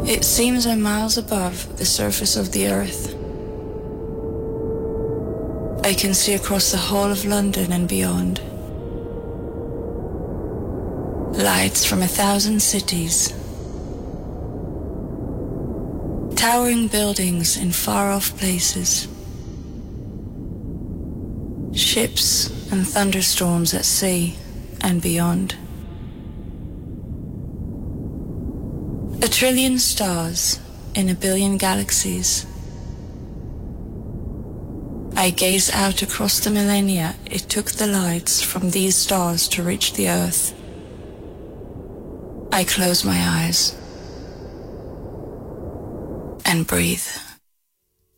It seems I'm miles above the surface of the earth. I can see across the whole of London and beyond. Lights from 1,000 cities. Towering buildings in far-off places. Ships and thunderstorms at sea and beyond. 1 trillion stars in 1 billion galaxies. I gaze out across the millennia it took the lights from these stars to reach the earth. I close my eyes and breathe.